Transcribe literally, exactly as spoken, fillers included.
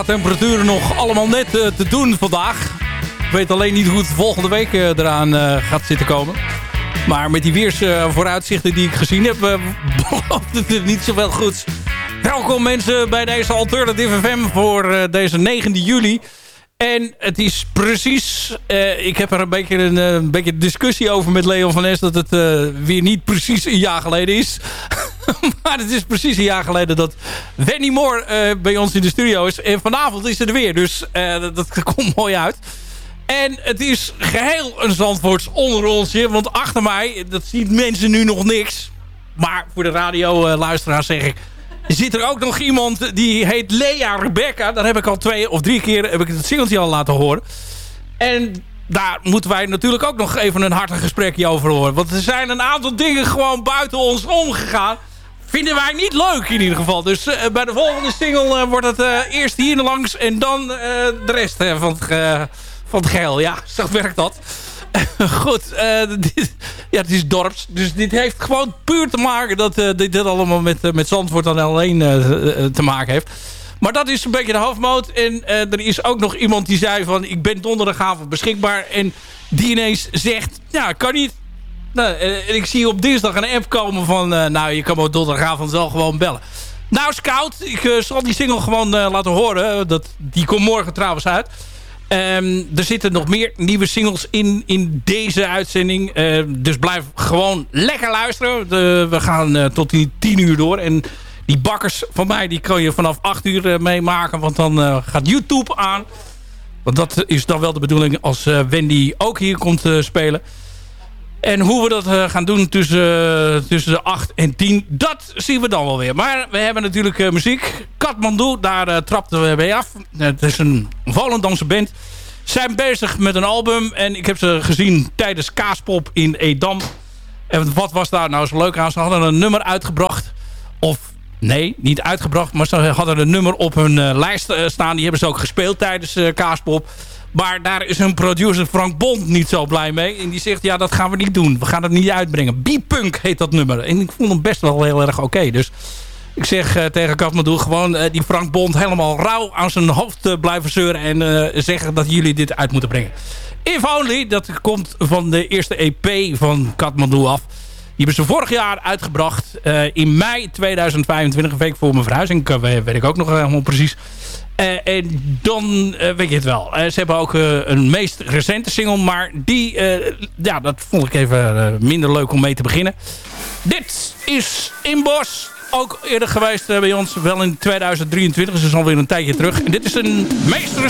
qua temperaturen nog allemaal net uh, te doen vandaag. Ik weet alleen niet hoe het volgende week uh, eraan uh, gaat zitten komen. Maar met die weersvooruitzichten uh, die ik gezien heb, uh, belooft het niet zoveel goeds. Welkom mensen bij deze Alternative F M voor uh, deze negende juli. En het is precies... Uh, ik heb er een beetje een, uh, een beetje discussie over met Leon van Es... dat het uh, weer niet precies een jaar geleden is. Maar het is precies een jaar geleden dat Wenny Moore uh, bij ons in de studio is. En vanavond is ze er weer, dus uh, dat, dat komt mooi uit. En het is geheel een Zandvoorts onderrondje. Want achter mij, dat zien mensen nu nog niks. Maar voor de radioluisteraars zeg ik... zit er ook nog iemand die heet Lea Rebecca. Daar heb ik al twee of drie keer heb ik het singeltje al laten horen. En daar moeten wij natuurlijk ook nog even een hartig gesprekje over horen. Want er zijn een aantal dingen gewoon buiten ons omgegaan. Vinden wij niet leuk in ieder geval. Dus uh, bij de volgende single uh, wordt het uh, eerst hier langs en dan uh, de rest uh, van, het, uh, van het geheel. Ja, zo werkt dat. Goed, uh, dit, ja, het is dorps. Dus dit heeft gewoon puur te maken dat uh, dit, dit allemaal met, uh, met Zandvoort dan alleen uh, uh, te maken heeft. Maar dat is een beetje de hoofdmoot. En uh, er is ook nog iemand die zei van... ik ben donderdagavond beschikbaar. En die ineens zegt... ja, kan niet. Nou, uh, en ik zie op dinsdag een app komen van... Uh, nou, je kan me donderdagavond wel gewoon bellen. Nou, Scout, ik uh, zal die single gewoon uh, laten horen. Dat, die komt morgen trouwens uit. Um, er zitten nog meer nieuwe singles in, in deze uitzending. Uh, dus blijf gewoon lekker luisteren. De, we gaan uh, tot die tien uur door. En die bakkers van mij die kan je vanaf acht uur uh, meemaken. Want dan uh, gaat YouTube aan. Want dat is dan wel de bedoeling als uh, Wendy ook hier komt uh, spelen. En hoe we dat uh, gaan doen tussen, uh, tussen acht en tien, dat zien we dan wel weer. Maar we hebben natuurlijk uh, muziek. Kathmandu, daar uh, trapten we bij af. Het is een Volendamse band. Ze zijn bezig met een album. En ik heb ze gezien tijdens Kaaspop in Edam. En wat was daar nou zo leuk aan? Ze hadden een nummer uitgebracht. Of nee, niet uitgebracht. Maar ze hadden een nummer op hun uh, lijst uh, staan. Die hebben ze ook gespeeld tijdens uh, Kaaspop. Maar daar is hun producer Frank Bond niet zo blij mee. En die zegt, ja, dat gaan we niet doen. We gaan het niet uitbrengen. B-Punk heet dat nummer. En ik vond hem best wel heel erg oké. Okay. Dus ik zeg uh, tegen Kathmandu gewoon uh, die Frank Bond helemaal rauw aan zijn hoofd uh, blijven zeuren. En uh, zeggen dat jullie dit uit moeten brengen. If Only, dat komt van de eerste E P van Kathmandu af. Die hebben ze vorig jaar uitgebracht. Uh, in mei tweeduizend vijfentwintig, een week voor mijn verhuizing. Uh, weet ik ook nog helemaal precies. Uh, en dan uh, weet je het wel. Uh, ze hebben ook uh, een meest recente single. Maar die, uh, ja, dat vond ik even uh, minder leuk om mee te beginnen. Dit is Inbos. Ook eerder geweest uh, bij ons. Wel in tweeduizend drieëntwintig. Dus is alweer een tijdje terug. En dit is een meest recente.